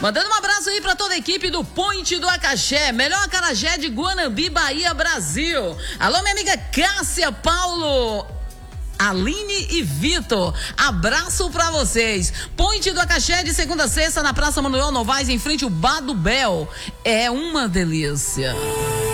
Mandando um abraço aí pra toda a equipe do Point do Acaxé, melhor acarajé de Guanambi, Bahia, Brasil. Alô, minha amiga Cássia, Paulo, Aline e Vitor, abraço pra vocês. Point do Acaxé de segunda a sexta na Praça Manuel Novaes, em frente ao Bar do Bel. É uma delícia.